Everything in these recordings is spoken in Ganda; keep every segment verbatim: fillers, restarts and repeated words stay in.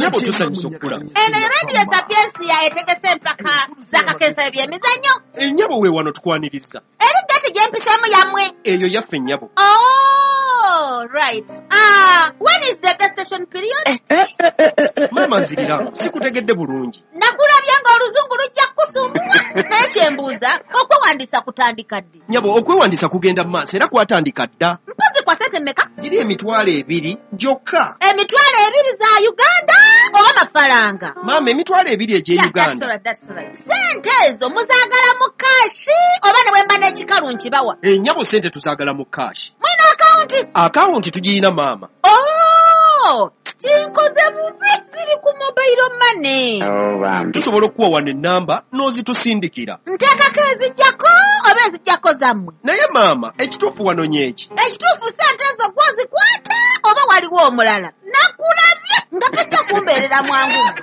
Ennyabo tusanyusa okulaba. Eno radio Sapiensia etegese empaka z'akakensa ebyemizannyo. Ennyabo we wano tukwaniriza. Eri gati gye mpisemu yammwe. Eyo yaffe ennyabo. Oh, right. Ah, when is the gestation period? Maama nzirira, sikutegedde bulungi. Nakulabya ng'oluzungu lujja kusumbua. Naye kyembuuza, okwewandiisa kutandika ddi? Nnyabo, okwewandiisa kugenda mu maaso era kwatandika dda. Mpozi kwa sente mmeka? Giri emitwalo ebiri gyokka. Emitwalo ebiri za Uganda oba mafaranga? Maama, emitwalo ebiri egy'e Uganda. Yeah, that's right, that's right. Sente ezo muzaagala mu kaashi oba ne bwe mba n'ekikalu nkibawa? Ennyabo sente tuzaagala mu kaashi. Mwina akawunti? Akawunti tugirina maama. Oh, kinkoze bubi ziri ku mobile money. Oh, um. Tusobola okuwa wano ennamba n'ozitusindikira. Nteekako ezijjako oba ezijjako zammwe? Naye maama, ekituufu wano nyeeki. Ekituufu sente ezo gwozikwata oba waliwo omulala? Nakulabye nga tujja kumbeerera mwangu.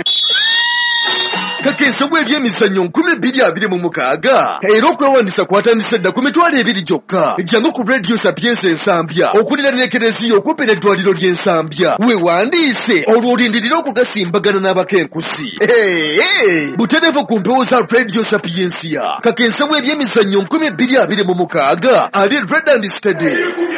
Kakensa bw'ebyemizannyo nkumi bbiri abiri mu mukaaga era okwewandiisa kwatandise dda ku mitwalo ebiri gyokka. Jangu ku Radio Sapiensia Ensambya okulira n'ekereziya okumpi n'eddwaliro ly'Ensambya. Weewandiise olwo olindirira okugasimbagana n'abakenkusi. Butereevu ku mpewo za Radio Sapiensia. Kakensa bw'ebyemizannyo nkumi bbiri abiri mu mukaaga ali Red and Steady.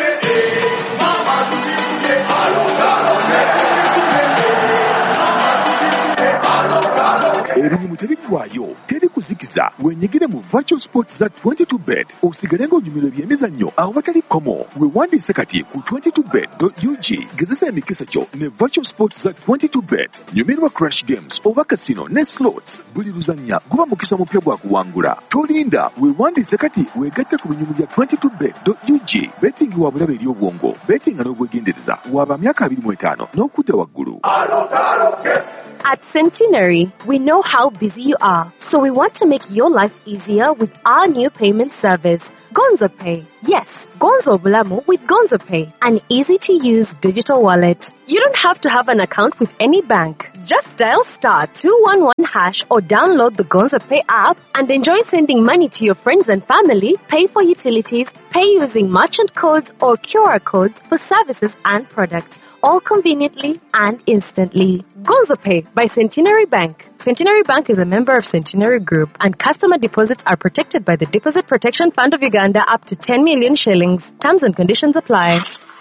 Ebintu tebiggwaayo teri kuzikiza wenyigire mu virtual sports za twenty-two bet osigale ng'onyumirwa ebyemizannyo awo batali komo. Weewandiise kati ku twenty-two bet dot u g gezesa emikisa kyo ne virtual sports za twenty-two bet. Nyumirwa crash games oba casino ne slots, buli luzannya guba mukisa mupya gwa kuwangula. Tolinda, weewandiise kati weegatte ku binyumu bya twenty-two bet dot u g. Betting wa bulabe eri obwongo, betting n'obwegendereza waba myaka abiri mu etaano n'okudda waggulu. At Centenary, we know how busy you are, so we want to make your life easier with our new payment service, Gonzo Pay. Yes, Gonzo Bulamu with Gonzo Pay, an easy-to-use digital wallet. You don't have to have an account with any bank. Just dial star two one one hash or download the Gonzo Pay app and enjoy sending money to your friends and family, pay for utilities, pay using merchant codes or Q R codes for services and products, all conveniently and instantly. Gonzo Pay by Centenary Bank. Centenary Bank is a member of Centenary Group, and customer deposits are protected by the Deposit Protection Fund of Uganda up to ten million shillings. Terms and conditions apply.